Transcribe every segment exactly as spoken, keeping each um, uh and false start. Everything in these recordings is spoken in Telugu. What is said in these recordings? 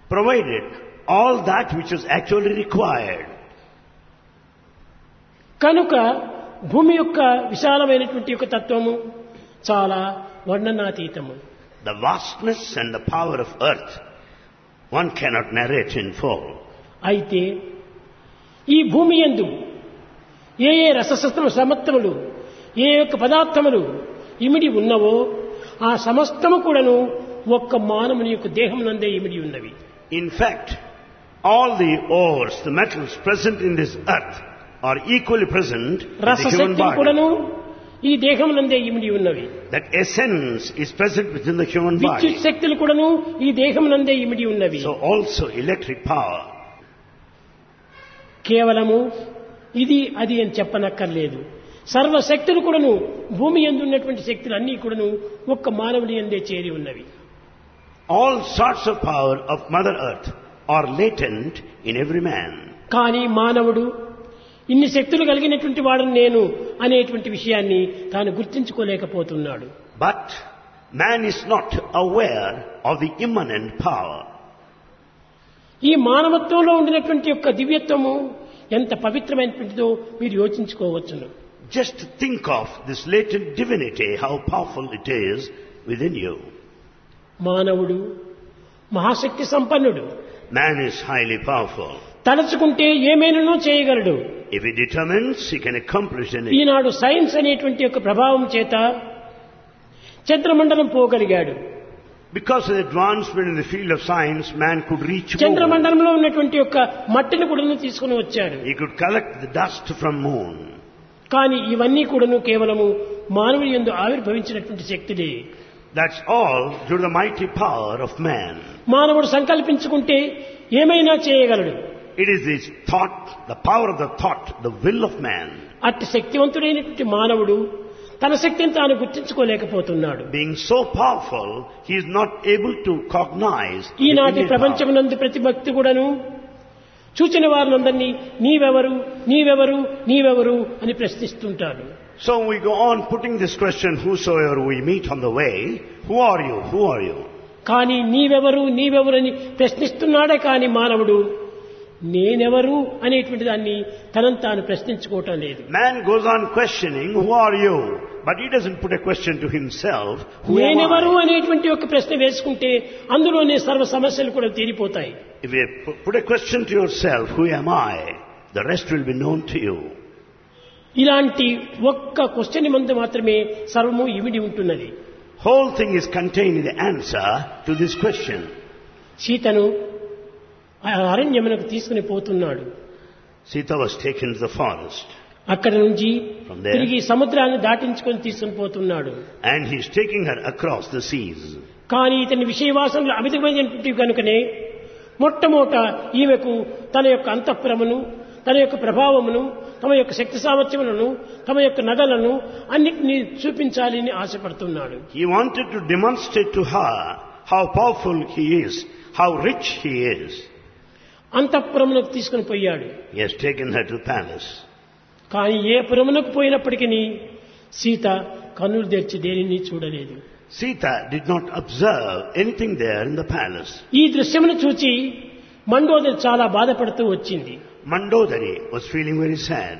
provided all that which was actually required. కనుక భూమి యొక్క విశాలమైనటువంటి యొక్క తత్వము చాలా వర్ణనాతీతము. The vastness and the power of earth, one cannot narrate in full. అయితే ఈ భూమి యందు ఏ ఏ రససత్వ సమత్వములు ఏ యొక్క పదార్థములు ఇమిడి ఉన్నవో ఆ సమస్తము కూడాను ఒక్క మానవుని యొక్క దేహమునందే ఇమిడి ఉన్నవి. In fact, all the ores, the metals present in this earth are equally present in the human రసశక్తులు కూడాను body. ఈ దేహమునందే ఇమిడి ఉన్నవి. That essence is present within the human విద్యుత్ body. శక్తులు కూడాను ఈ దేహమునందే ఇమిడి ఉన్నవి. So also electric power. కేవలము ఇది అది అని చెప్పనక్కర్లేదు. సర్వశక్తులు కూడాను భూమి యందు ఉన్నటువంటి శక్తులు అన్నీ కూడాను ఒక్క మానవుని యందే చేరి ఉన్నవి. All sorts of power of Mother Earth are latent in every man. కానీ మానవుడు ఇన్ని శక్తులు కలిగినటువంటి వాడను నేను అనేటువంటి విషయాన్ని తాను గుర్తించుకోలేకపోతున్నాడు. But man is not aware of the immanent power. ఈ మానవత్వంలో ఉండినటువంటి యొక్క దివ్యత్వము ఎంత పవిత్రమైనటువంటిదో మీరు యోచించుకోవచ్చును. Just think of this latent divinity, how powerful it is within you. మానవుడు మహాశక్తి సంపన్నుడు. Man is highly powerful. తలచుకుంటే ఏమైనానో చేయగలడు. If he determines, he can accomplish anything. Eenadu science అనేటువంటి యొక్క ప్రభావం చేత చంద్రమండలం పోగలిగాడు. Because of the advancement in the field of science, man could reach moon. చంద్రమండలంలో ఉన్నటువంటి యొక్క మట్టిని కూడా తీసుకుని వచ్చాడు. He could collect the dust from moon. కానీ ఇవన్నీ కూడాను కేవలము మానవుని యందు ఆవిర్భవించినటువంటి శక్తులే. That's all due to the mighty power of man. మానవుడు సంకల్పించుకుంటే ఏమైనా చేయగలడు. It is this thought, the power of the thought, the will of man. అట్టి శక్తివంతుడైనటువంటి మానవుడు తన శక్తిని తాను గుర్తించుకోలేకపోతున్నాడు. Being so powerful, he is not able to cognize. ఈనాటి ప్రపంచమునందు ప్రతి భక్తి కూడాను చూచిన వారినందరినీ నీవెవరు నీవెవరు నీవెవరు అని ప్రశ్నిస్తుంటారు. So we go on putting this question, whosoever we meet on the way, who are you, who are you? కానీ నీవెవరు నీవెవరు అని ప్రశ్నిస్తున్నాడే కానీ మానవుడు నేనెవరు అనేటువంటి దాన్ని తనను తాను ప్రశ్నించుకోవటం లేదు. Man goes on questioning, who are you? But he doesn't put a question to himself, who am నేనెవరు I? అనేటువంటి ఒక ప్రశ్న వేసుకుంటే అందులోనే సర్వ సమస్యలు కూడా తీరిపోతాయి. If you put a question to yourself, who am I? The rest will be known to you. ఇలాంటి ఒక్క క్వశ్చన్ మందు మాత్రమే సర్వము ఇమిడి ఉంటున్నది. Whole thing is contained in the answer to this question. సీతను ఆ అరణ్యమునకు తీసుకుని పోతున్నాడు. Sita was taken to the forest. అక్కడ నుంచి From there. తిరిగి సముద్రాన్ని దాటించుకొని తీసుకుని పోతున్నాడు. And he's taking her across the seas. కానీ ఇతని విషయవాసనలు అమితమైనటువంటి కనుకనే మొట్టమొదట ఈమెకు తన యొక్క అంతఃపురమును తన యొక్క ప్రభావమును తమ యొక్క శక్తి సామర్థ్యములను తమ యొక్క నగలను అన్నిటినీ చూపించాలని ఆశపడుతున్నాడు. He wanted to demonstrate to her how powerful he is, how rich he is. అంతఃపురమునకు తీసుకుని పోయాడు. He has taken her to the palace. కానీ ఏ పురమునకు పోయినప్పటికీ సీత కన్నులు తెరిచి దేనిని చూడలేదు. Sita did not observe anything there in the palace. ఈ దృశ్యమును చూచి మండోదరి చాలా బాధపడుతూ వచ్చింది. Mandodari was feeling very sad.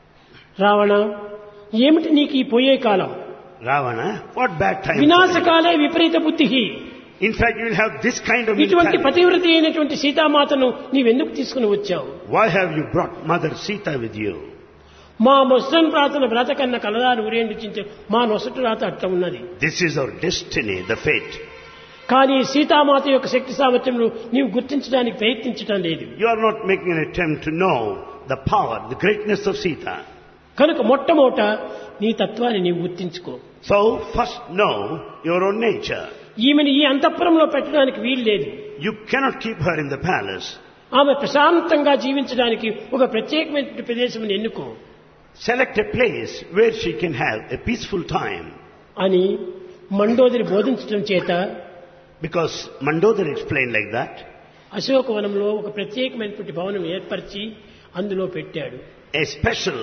Ravana ఏమిటి నీకు ఈ పోయే కాలం? Ravana, what bad time. వినాశకాలే విపరీత బుద్ధి. In fact, you will have this kind of ఇటువంటి mentality. పతివ్రత అయినటువంటి సీతామాతను నీవెందుకు తీసుకుని వచ్చావు? Why have you brought Mother Sita with you? మా ముస్లిం ప్రార్థన వ్రత కన్నా కలదాను ఉరేండించే మా నొసటి రాత అట్లా ఉన్నది. This is our destiny, the fate. కానీ సీతామాత యొక్క శక్తి సామర్థ్యమును నీవు గుర్తించడానికి ప్రయత్నించడం లేదు. You are not making an attempt to know the power, the greatness of Sita. కనుక మొట్టమొదట నీ తత్వాన్ని నీవు గుర్తించుకో. So, first know your own nature. ఈమెను ఈ అంతఃపురంలో పెట్టడానికి వీలు లేదు. You cannot keep her in the palace. ఆమె ప్రశాంతంగా జీవించడానికి ఒక ప్రత్యేకమైన ప్రదేశం ఎన్నుకో Select a place where she can have a peaceful time. అని మండోదరి బోధించడం చేత Because Mandodari explained like that. అశోకవనంలో ఒక ప్రత్యేకమైనటువంటి భవనం ఏర్పరిచి అందులో పెట్టాడు. A special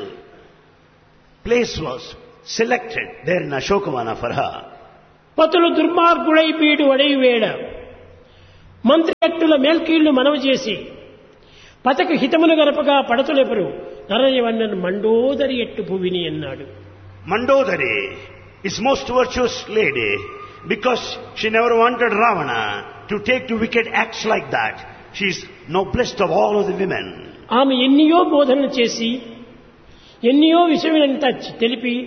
place was selected there in Ashokavana for her. పతులు దుర్మార్గుడై పీడు అడై వేడ మంత్రిగట్టుల మేల్కీళ్లు మనవి చేసి పతకు హితమును గరపగా పడతులెపరు నరయవన్నను మండోదరి ఎట్టు భువిని అన్నాడు. Mandodari is most virtuous lady because she never wanted Ravana to take to wicked acts like that. She is noblest of all of the women. ఆమె ఎన్నియో బోధనలు చేసి ఎన్నియో విషయములంతా తెలిపి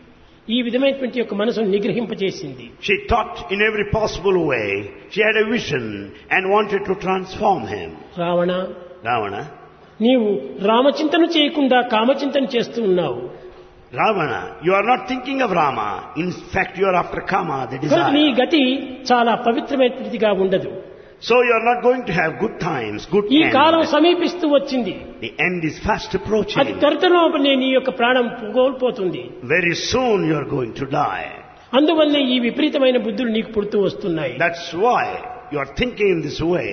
ఈ విధమైనటువంటి యొక్క మనసును నిగ్రహింపజేసింది. She taught in every possible way. She had a vision and wanted to transform him. Ravana, Ravana, నీవు రామచింతన చేయకుండా కామచింతన చేస్తూ ఉన్నావు. Ravana, you are not thinking of Rama. In fact, you are after Kama, the కనుక నీ desire. గతి చాలా పవిత్రమైనదిగా ఉండదు. So you are not going to have good times, good ఈ కాలం end. సమీపిస్తూ వచ్చింది. The end is fast అది approaching. త్వరితలోపలే నీ యొక్క ప్రాణం కోల్పోతుంది. Very soon you are going to die. అందువల్లే ఈ విపరీతమైన బుద్ధులు నీకు పుడుతూ వస్తున్నాయి. That's why you are thinking in this way.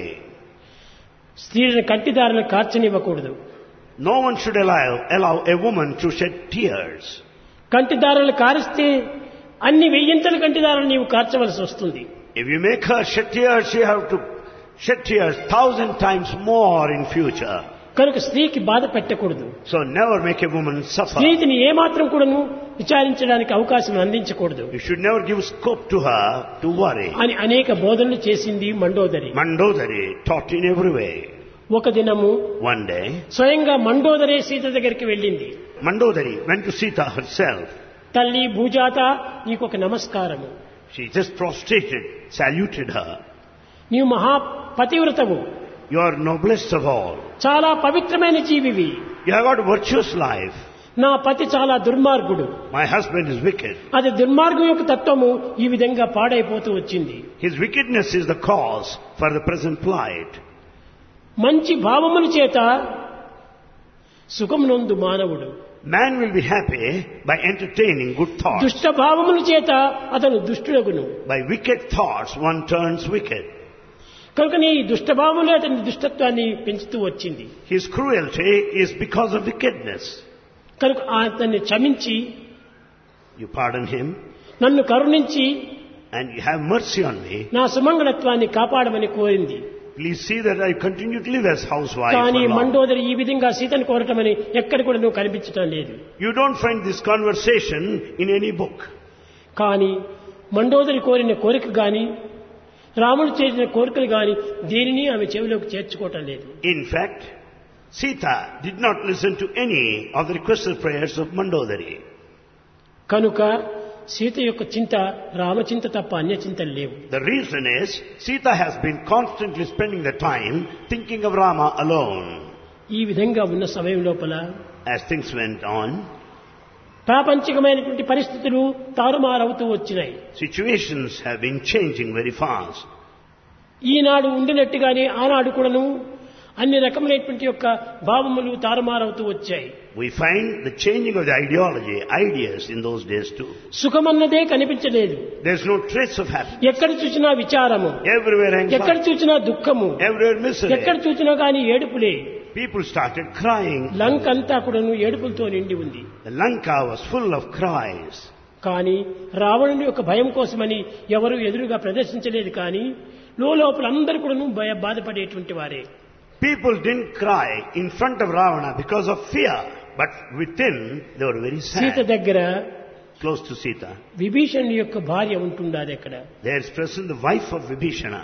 స్త్రీలను కంటిదారులను కార్చనివ్వకూడదు. No one should allow, allow a woman to shed tears. కంటిదారులు కారిస్తే అన్ని వెయ్యింతల కంటిదారులు నీవు కార్చవలసి వస్తుంది. If you make her shed tears, you have to shed tears thousand times more in future. కనుక స్త్రీకి బాధ పెట్టకూడదు. So never make a woman suffer. స్త్రీని ఏమాత్రం కూడాను విచారించడానికి అవకాశం అందించకూడదు You should never give scope to her to worry. అని అనేక బోధనలు చేసింది Mandodari. Mandodari taught in every way. ఒక దినము One day, స్వయంగా మండోదరే సీత దగ్గరికి వెళ్ళింది. Mandodari went to Sita herself. తల్లి భూజాత నీకు ఒక నమస్కారము. She just prostrated, saluted her. నీవు మహా పతివ్రతవు, You are noblest of all. చాలా పవిత్రమైన జీవివి. You have got a virtuous life. నా పతి చాలా దుర్మార్గుడు. My husband is wicked. అది దుర్మార్గం యొక్క తత్వము ఈ విధంగా పాడైపోతూ వచ్చింది. His wickedness is the cause for the present plight. మంచి భావముల చేత సుఖమునందు మానవుడు, Man will be happy by entertaining good thoughts. దుష్ట భావముల చేత అతను దుష్టుడగును. By wicked thoughts one turns wicked. కనుక నీ దుష్టభావములే అతని దుష్టత్వాన్ని పెంచుతూ వచ్చింది. His cruelty is because of wickedness. కనుక అతన్ని క్షమించి You pardon him నన్ను కరుణించి and you have mercy on me. నా సుమంగళత్వాన్ని కాపాడమని కోరింది. Please see that I continue to live as housewife. కానీ for long. మండోదరి ఈ విధంగా సీతను కోరటమని ఎక్కడ కూడా నువ్వు కనిపించడం లేదు. You don't find this conversation in any book. కానీ మండోదరి కోరిన కోరిక గాని రాముడు చేసిన కోరికలు గాని దేనిని ఆమె చెవిలోకి చేర్చుకోవటం లేదు. In fact, Sita did not listen to any of the requested prayers of Mandodari. కనుక సీత యొక్క చింత రామచింత తప్ప అన్య చింతలు లేవు. The reason is Sita has been constantly spending the time thinking of Rama alone. ఈ విధంగా ఉన్న సమయం లోపల As things went on, ప్రాపంచికమైనటువంటి పరిస్థితులు తారుమారవుతూ వచ్చినాయి. situations have been changing very fast. ఈనాడు ఉండినట్టుగానే ఆనాడు కూడాను అన్ని రకములైనటువంటి యొక్క భావములు తారుమారవుతూ వచ్చాయి. We find the changing of the ideology, ideas in those days too. సుఖమన్నదే కనిపించలేదు. There's no trace of happiness. ఎక్కడ చూసినా విచారము, Everywhere ఎక్కడ anxiety, చూసినా దుఃఖము, everywhere ఎక్కడ misery. చూసినా కానీ ఏడుపులే. People started crying. లంక అంతా కూడాను ఏడుపులతో నిండి ఉంది. The Lanka was full of cries. కానీ రావణుని యొక్క భయం కోసమని ఎవరు ఎదురుగా ప్రదర్శించలేదు. కానీ లోపల అందరూ కూడాను భయ బాధపడేటువంటి వారే. People didn't cry in front of Ravana because of fear, but within they were very Sita sad. దగ్గర Close to Sita, విభీషణుని యొక్క భార్య ఉంటుండాలి. అక్కడ there is present the wife of Vibhishana.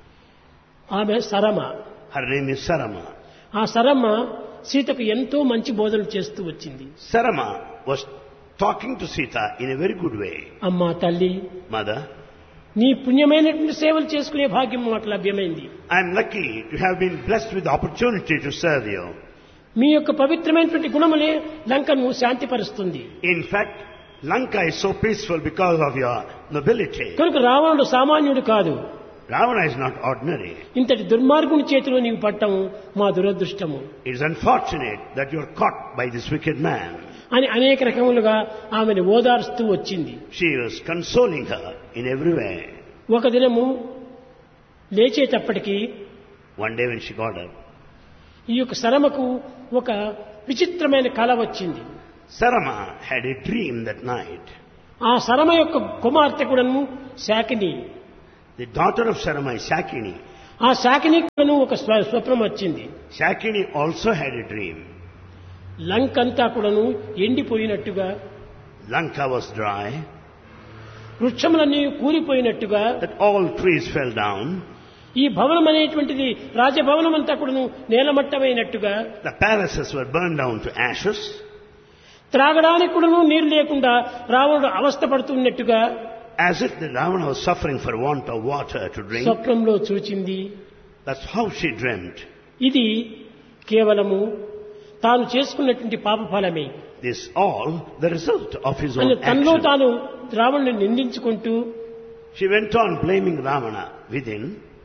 ఆమె Sarama. Her name is Sarama. ఆ సరమ సీతకు ఎంతో మంచి బోధనలు చేస్తూ వచ్చింది. Sarama was talking to Sita in a very good way. అమ్మా తల్లి, Mother, నీ పుణ్యమైనటువంటి సేవలు చేసుకునే భాగ్యం మాకు లభ్యమైంది. I am lucky to have been blessed with the opportunity to serve you. మీ యొక్క పవిత్రమైనటువంటి గుణములే లంకను శాంతిపరుస్తుంది. In fact, Lanka is so peaceful because of your nobility. కనుక రావణుడు సామాన్యుడు కాదు. Ravana is not ordinary. ఇంతటి దుర్మార్గుని చేతిలో నీవు పట్టం మా దురదృష్టము It is unfortunate that you are caught by this wicked man. అని అనేక రకములుగా ఆమెను ఓదార్స్తూ వచ్చింది. She was consoling her in every way. ఒక దినము లేచేటప్పటికి One day when she got up, ఈ యొక్క శరమకు ఒక విచిత్రమైన కల వచ్చింది. Sarama had a dream that night. ఆ శరమ యొక్క కుమార్తె కూడాను శాకిని. The daughter of Sarama is Sakini. ఆ శాకినీకులను ఒక స్వ- స్వప్నం వచ్చింది. Shakini also had a dream. లంకంతా కూడాను ఎండిపోయినట్టుగా, Lanka was dry, వృక్షములన్నీ కూలిపోయినట్టుగా, that all trees fell down. ఈ భవనం అనేటువంటిది రాజభవనం అంతా కూడాను నేలమట్టమైనట్టుగా, The palaces were burned down to ashes. త్రాగడానికి కూడాను నీరు లేకుండా రావణుడు అవస్థ పడుతున్నట్టుగా As if the Ravana was suffering for want of water to drink. స్వప్నంలో చూచింది. That's how she dreamt. ఇది కేవలము తాను చేసుకున్నటువంటి పాప ఫలమే This all the result of his అని own తనలో action. తాను రావణుని నిందించుకుంటూ She went on blaming Ravana within.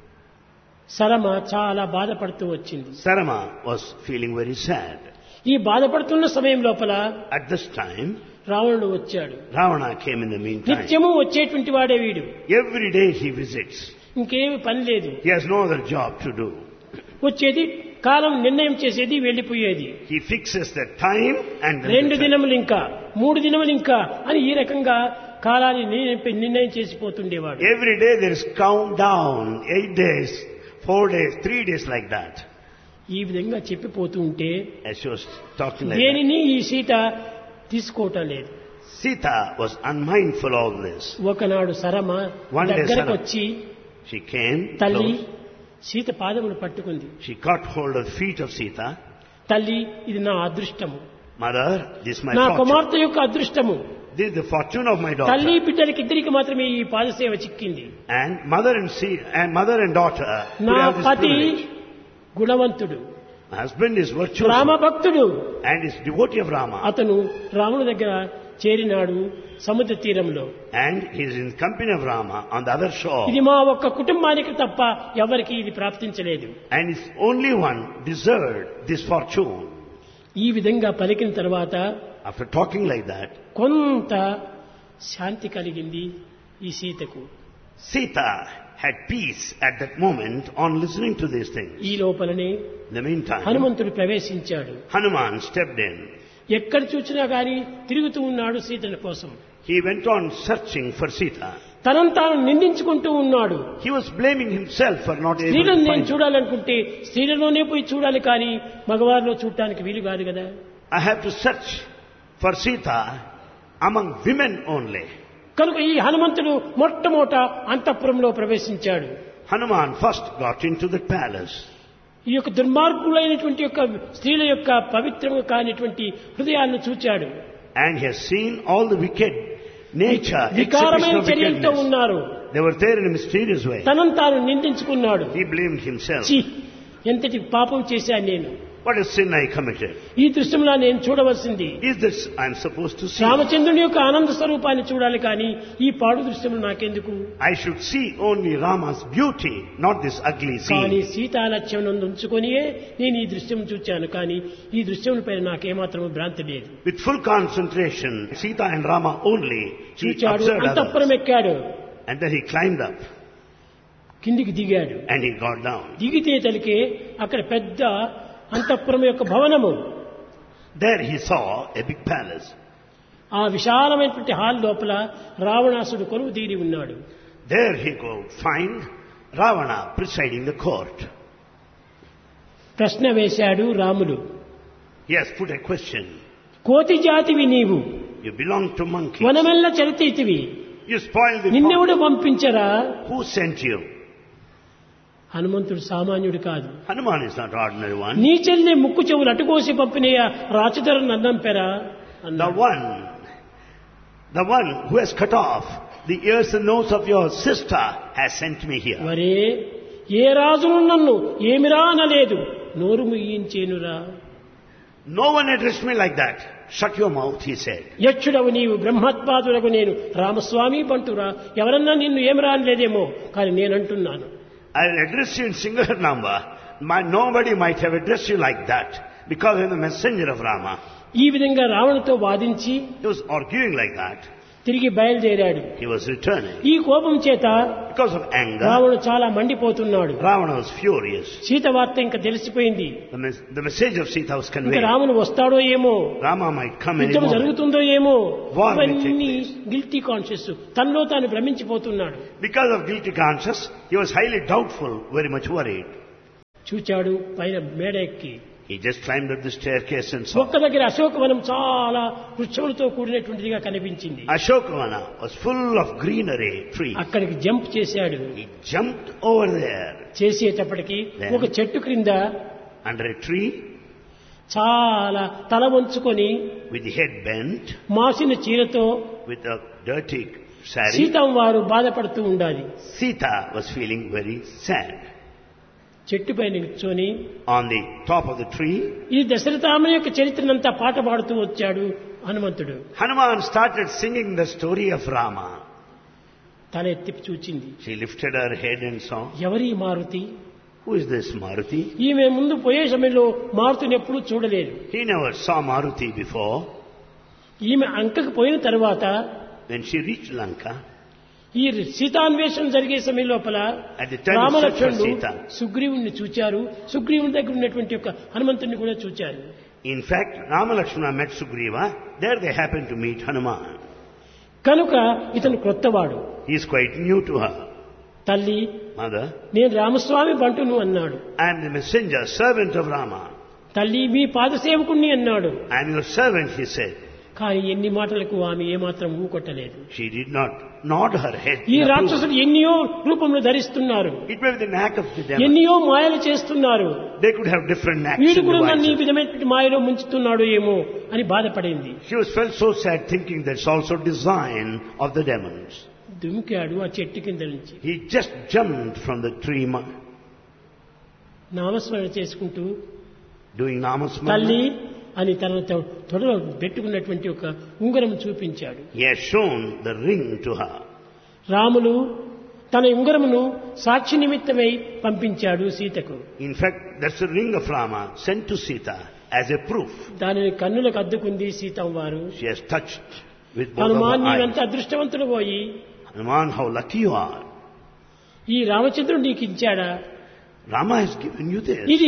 Sarama చాలా బాధపడుతూ వచ్చింది. Sarama was feeling very sad. ఈ బాధపడుతున్న సమయం లోపల At this time, రావణుడు వచ్చాడు. Ravana came in the meantime. నిత్యము వచ్చేటువంటి వాడే వీడు, Every day he visits. ఇంకేమి పని లేదు. He has no other job to do. వచ్చేది, కాలం నిర్ణయం చేసేది, వెళ్లిపోయేది. He fixes the time and then రెండు the time. దినములు ఇంకా, మూడు దినములు ఇంకా అని ఈ రకంగా కాలాన్ని నిర్ణయం- నిర్ణయం చేసిపోతుండేవాడు. Every day there is countdown. Eight days, four days, three days like that. ఈ విధంగా చెప్పిపోతూ ఉంటే As she was talking like that. దేనిని ఈ సీత తీసుకోవటం లేదు. Sita was unmindful of this. ఒకనాడు సరమ One day దగ్గరకు Sarama- వచ్చి She came తల్లి close. సీత పాదములు పట్టుకుంది. She caught hold of the feet of Sita. తల్లి, ఇది నా అదృష్టము, Mother, this is my నా fortune. కుమార్తె యొక్క అదృష్టము. This is the fortune of my తల్లి daughter. బిడ్డలకి ఇద్దరికి మాత్రమే ఈ పాదసేవ చిక్కింది. And mother and see and mother and daughter could నా have this పతి privilege. గుణవంతుడు, My husband is virtuous రామభక్తుడు. and is devotee of Rama. అతను రాముని దగ్గర చేరినాడు సముద్ర తీరంలో. And he is in company of Rama on the other shore. ఇది మా ఒక్క కుటుంబానికి తప్ప ఎవరికి ఇది ప్రాప్తించలేదు. And it's only one deserved this fortune. ఈ విధంగా పలికిన తర్వాత After talking like that, కొంత శాంతి కలిగింది ఈ సీతకు. Sita had peace at that moment on listening to these things. ఈ లోపలనే In the meantime, హనుమంతుడు ప్రవేశించాడు. Hanuman stepped in. ఎక్కడ చూసినా గాని తిరుగుతూ ఉన్నాడు సీతల కోసం. He went on searching for Sita. తనను తాను నిందించుకుంటూ ఉన్నాడు. He was blaming himself for not able స్త్రీలను to నేను find her. చూడాలనుకుంటే స్త్రీలలోనే పోయి చూడాలి, కానీ మగవారిలో చూడటానికి వీలు కాదు కదా. I have to search for Sita among women only. కనుక ఈ హనుమంతుడు మొట్టమొదట అంతఃపురంలో ప్రవేశించాడు. Hanuman first got into the palace. ఈ యొక్క దుర్మార్గులైనటువంటి యొక్క స్త్రీల యొక్క పవిత్రము కానిటువంటి హృదయాలను చూచాడు. And he has seen all the wicked nature, exhibition వికారమైన of చర్యలతో wickedness. ఉన్నారు. They were there in a mysterious way. తనను తాను నిందించుకున్నాడు. He blamed himself. ఛీ, ఎంతటి పాపం చేశాను నేను, What a sin I committed. ఈ దృశ్యంలో నేను చూడవలసింది Is this I am supposed to see? రామచంద్రుని యొక్క ఆనంద స్వరూపాన్ని చూడాలి, కానీ ఈ పాడు దృశ్యములు నాకెందుకు? I should see only Rama's beauty, not this ugly కానీ scene. సీతాలక్ష్యం నందు ఉంచుకొనియే నేను ఈ దృశ్యం చూచాను, కానీ ఈ దృశ్యములపై నాకేమాత్రం భ్రాంతి లేదు. With full concentration, Sita and Rama only, he చూచాడు, observed అంతఃపురం others. ఎక్కాడు, And then he climbed up కిందికి దిగాడు. and he got down. దిగితే తలికే అక్కడ పెద్ద అంతఃపురం యొక్క భవనము. There he saw a big palace. ఆ విశాలమైనటువంటి హాల్ లోపల రావణాసుడు కొలువు తీరి ఉన్నాడు. There he could find Ravana presiding the court. ప్రశ్న వేశాడు రాముడు. He has put a question. కోతి జాతివి నీవు, You belong to monkeys. వనమెల్ల చరితీతివి, You spoiled the నిన్నెవడు forest. పంపించరా? Who sent you? హనుమంతుడు సామాన్యుడు కాదు. Hanuman is not ordinary one. నీ చెల్లి ముక్కు చెవులు అటుకోసి పంపినయ రాచధరను అన్నంపెరా The అన్నాడు. one, the one who has cut off the ears and nose of your sister has sent me here. వరే, ఏ రాజును నన్ను ఏమిరా అనలేదు, నోరు ముయ్యించేనురా. No one addressed me like that. Shut your mouth, he said. యక్షుడవు నీవు, బ్రహ్మత్పాదులకు నేను రామస్వామి బంటురా. ఎవరన్నా నిన్ను ఏమిరా అనలేదేమో, కానీ నేనంటున్నాను. I'll address you in singular number. My, nobody might have addressed you like that because I'm the messenger of Rama. ఈ విధంగా రావణుతో వాదించి He was arguing like that. తిరిగి బయలుదేరాడు. He was returning. ఈ కోపం చేత Because of anger, రావణుడు చాలా మండిపోతున్నాడు. Ravana was furious. సీత వార్త ఇంకా తెలిసిపోయింది. The, mes- the message of Sita was ఇంకా conveyed. రాముడు వస్తాడో ఏమో, Rama might come any యుద్ధం moment. జరుగుతుందో ఏమో, War may take ఇవన్నీ place. గిల్టీ కాన్షియస్ తనలో తాను భ్రమించిపోతున్నాడు. Because of guilty conscience, he was highly doubtful, very much worried. చూచాడు పైన మేడ ఎక్కి. He just climbed up the staircase and saw. ఒక్క దగ్గర అశోకవనం చాలా వృక్షములతో కూడినటువంటిదిగా కనిపించింది. Ashokavana was full of greenery trees. అక్కడికి జంప్ చేశాడు. He jumped over there చేసేటప్పటికి Then- ఒక చెట్టు క్రింద under a tree చాలా తల వంచుకొని with the head bent, మాసిన చీరతో with a dirty sari. సీతం వారు బాధపడుతూ ఉండాలి. Sita was feeling very sad. చెట్టు పైన కూర్చొని On the top of the tree, ఈ దశరథామని యొక్క చరిత్రనంతా పాట పాడుతూ వచ్చాడు హనుమంతుడు. Hanuman started singing the story of Rama. తల ఎత్తి చూచింది. She lifted her head and saw, ఎవరి Maruti? who is this Maruti? ఈమె ముందు పోయే సమయంలో మారుతిని ఎప్పుడూ చూడలేదు. He never saw Maruti before. ఈమె అంకకు పోయిన తర్వాత When she reached Lanka, ఈ సీతాన్వేషణ జరిగే సమయం లోపల at the time of search for రామలక్ష్మణుడు Sita, సుగ్రీవుణ్ణి చూచారు. సుగ్రీవుని దగ్గర ఉన్నటువంటి యొక్క హనుమంతుడిని కూడా చూచారు. in fact, Rama Lakshmana met Sugriva. There they happened to meet Hanuman. కనుక ఇతను క్రొత్తవాడు. He is quite new to her. తల్లి, Mother, నేను రామస్వామి బంటును అన్నాడు. I am the messenger, servant of Rama. తల్లి, మీ పాదసేవకుణ్ణి అన్నాడు. I am your servant, he said. కానీ ఎన్ని మాటలకు ఆమె ఏమాత్రం ఊకొట్టలేదు. She did not nod her head. ఈ in approval. రాక్షసులు ఎన్నియో రూపంలో ధరిస్తున్నారు, It may be the knack of the devil. ఎన్నియో మాయలు చేస్తున్నారు. They could have different knacks వీడు and కూడా నన్ను ఈ devices. విధమైనటువంటి మాయలో ముంచుతున్నాడు ఏమో అని బాధపడింది. She was felt so sad thinking that's also design of the demons. దుమికాడు ఆ చెట్టు కింద నుంచి. He just jumped from the tree ma- నామస్మరణ చేసుకుంటూ doing తల్లి namasmrana. అని తన తొ- తొడలో పెట్టుకున్నటువంటి ఒక ఉంగరం చూపించాడు. He has shown the ring to her. Ramulu తన ఉంగరమును సాక్షి నిమిత్తమై పంపించాడు సీతకు. In fact, that's the ring of Rama sent to Sita as a proof. దానిని కన్నులకు అద్దుకుంది సీతం వారు. She has touched with both of Hanuman, her నీవంత eyes. అదృష్టవంతుడు పోయి Hanuman, how lucky you are. ఈ రామచంద్రుడు నీకు ఇచ్చాడా? Rama has given you this. ఇది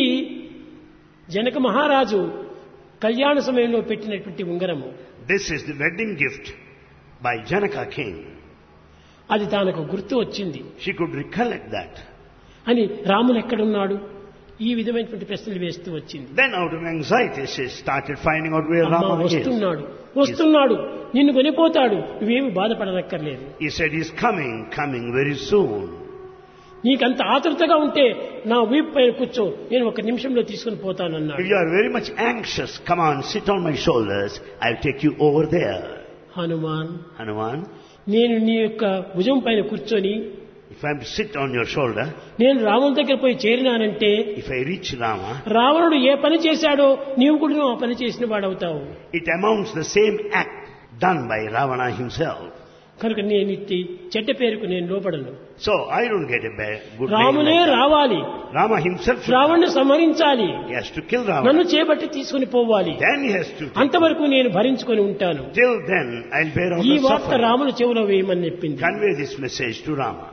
జనక మహారాజు కళ్యాణ సమయంలో పెట్టినటువంటి ఉంగరము. This is the wedding gift by Janaka king. అది తానకు గుర్తు వచ్చింది. She could recollect that. అని రాములు ఎక్కడున్నాడు ఈ విధమైనటువంటి ప్రశ్నలు వేస్తూ వచ్చింది. Then out of anxiety she started finding out where అమ్మా, Rama is. వస్తున్నాడు వస్తున్నాడు నిన్ను కొనిపోతాడు, నువ్వేమి బాధపడనక్కర్లేదు. He said he's coming, coming very soon. నీకంత ఆతృతగా ఉంటే నా వీపు పైన కూర్చో, నేను ఒక నిమిషంలో తీసుకుని పోతానన్నాడు. If you are very much anxious, come on, sit on my shoulders. I'll take you over there. Hanuman, Hanuman, నేను నీ యొక్క భుజం పైన కూర్చొని if I'm to sit on your shoulder, నేను రాముని దగ్గర పోయి చేరినానంటే if I reach Rama, రావణుడు ఏ పని చేశాడో నీవు కూడా ఆ పని చేసిన వాడవుతావు. it amounts the same act done by Ravana himself. కనుక నేను ఇట్టి చెడ్డ పేరుకు నేను లోపడను. So I don't get a bad, good name రామునే like that. రావాలి, Rama himself should రావణ్ణి సంహరించాలి, He has to kill నన్ను Ravana. చేపట్టి తీసుకుని పోవాలి. Then he has to take అంతవరకు నేను భరించుకొని ఉంటాను. Till then, I'll bear all ఈ the వార్త suffering. రాముని చెవులో వేయమని చెప్పింది. Convey this message to Rama.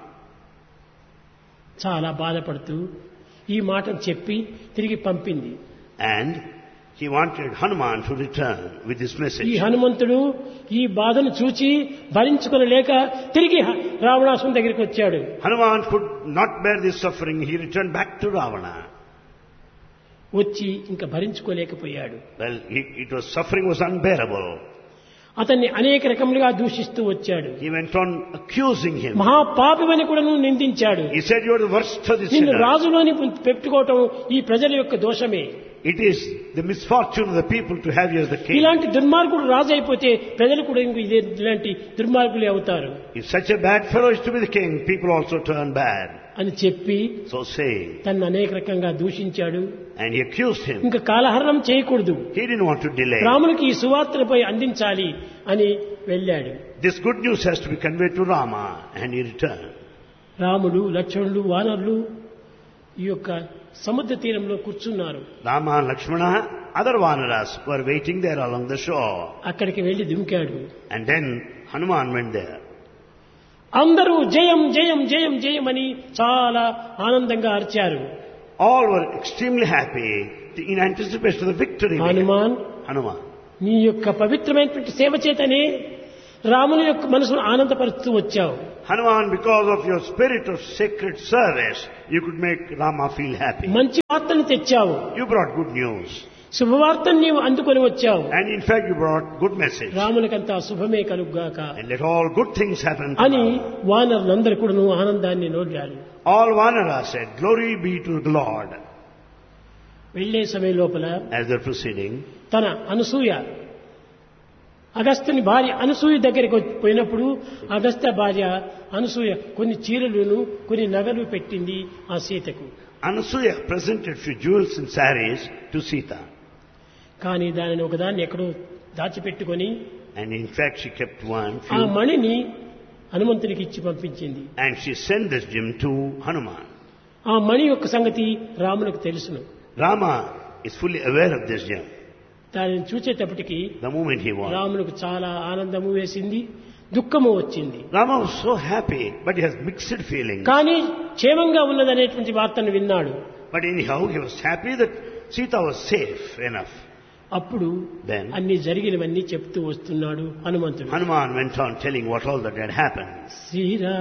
చాలా బాధపడుతూ ఈ మాటను చెప్పి తిరిగి పంపింది. And he wanted Hanuman to return with this ఈ message. హనుమంతుడు ఈ బాధను చూచి భరించుకొనలేక తిరిగి హ- రావణాసుని దగ్గరికి వచ్చాడు. Hanuman could not bear this suffering. He returned back to Ravana. వచ్చి ఇంకా భరించుకోలేకపోయాడు. Well, it, it was suffering was unbearable. అతన్ని అనేక రకములుగా దూషిస్తూ వచ్చాడు. He went on accusing him. మహాపాపివని కూడా నిందించాడు. He said, "You are the worst of the నిన్ను sinners. రాజులోని పెట్టుకోవటం ఈ ప్రజల యొక్క దోషమే. It is the misfortune of the people to have you as the king. ఇలాంటి దుర్మార్గుడు రాజు అయిపోతే ప్రజలు కూడా ఇంక ఇదే ఇలాంటి దుర్మార్గులే అవుతారు If such a bad fellow is to be the king, people also turn bad." అని చెప్పి So saying, తను అనేక రకంగా దూషించాడు. and he accused him. ఇంకా కాలహరణం చేయకూడదు, He didn't want to delay. రామునికి ఈ సువార్తలపై అందించాలి అని వెళ్ళాడు. This good news has to be conveyed to Rama, and he returned. రాముడు, లక్ష్మణుడు, వానరులు ఈ యొక్క సముద్ర తీరంలో కూర్చున్నారు. Rama, Lakshmana, other Vanaras were waiting there along the shore. అక్కడికి వెళ్లి దుమికాడు. And then Hanuman went there. అందరూ జయం జయం జయం జయం అని చాలా ఆనందంగా అరిచారు. All were extremely happy in anticipation of the victory. Hanuman, Hanuman, నీ యొక్క పవిత్రమైనటువంటి సేవ చేతనే రాముని యొక్క మనసును ఆనందపరుస్తూ వచ్చావు. Hanuman, because of your spirit of sacred service, you could make Rama feel happy. మంచి వార్తను తెచ్చావు. You brought good news. శుభవార్తను నీవు అందుకొని వచ్చావు. And in fact, you brought good message. రామునికంతా శుభమే కలుగుగాక And let all good things happen to అని Rama. వానరులందరూ కూడా ఆనందాన్ని నోడారు. All Vanara said, glory be to the Lord. వెళ్లే సమయం లోపల As they're proceeding, తన అనసూయ అగస్త్యుని భార్య అనసూయ దగ్గరికి వచ్చి పోయినప్పుడు అగస్త్య భార్య అనసూయ కొన్ని చీరలను కొన్ని నగలు పెట్టింది ఆ సీతకు. Anasuya presented few jewels and saris to Sita. కానీ దానిని ఒకదాన్ని ఎక్కడో దాచిపెట్టుకొని And in fact, she kept one ఆ few, మణిని హనుమంతునికి ఇచ్చి పంపించింది. and she sent this gem to Hanuman. ఆ మణి యొక్క సంగతి రామునికి తెలుసును. Rama is fully aware of this gem. దానిని చూచేటప్పటికి The moment he was, రామునికి చాలా ఆనందము వేసింది, దుఃఖము వచ్చింది. Rama was so happy, but he has mixed feelings. కానీ క్షేమంగా ఉన్నదనేటువంటి వార్తను విన్నాడు. But anyhow, he was happy that Sita was safe enough. అప్పుడు Then అన్ని జరిగినవన్నీ చెప్తూ వస్తున్నాడు హనుమంతుడు. Hanuman went on telling what all that had happened. Srirama